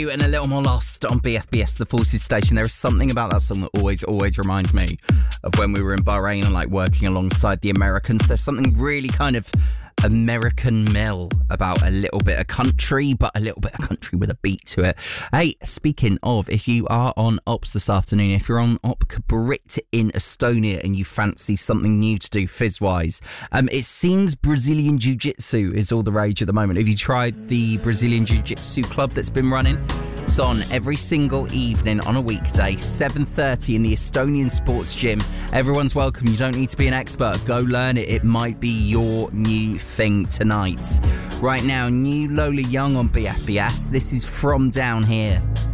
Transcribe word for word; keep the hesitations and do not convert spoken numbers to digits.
New and A Little More Lost on B F B S, the Forces station. There is something about that song that always, always reminds me of when we were in Bahrain and like working alongside the Americans. There's something really kind of American mill about a little bit of country, but a little bit of country with a beat to it. Hey, speaking of, if you are on Ops this afternoon, if you're on Op Brit in Estonia and you fancy something new to do fizz-wise, um, it seems Brazilian Jiu-Jitsu is all the rage at the moment. Have you tried the Brazilian Jiu-Jitsu club that's been running? It's on every single evening on a weekday, seven thirty in the Estonian Sports Gym. Everyone's welcome. You don't need to be an expert. Go learn it. It might be your new thing tonight. Right now, new Lola Young on B F B S. This is From Down Here.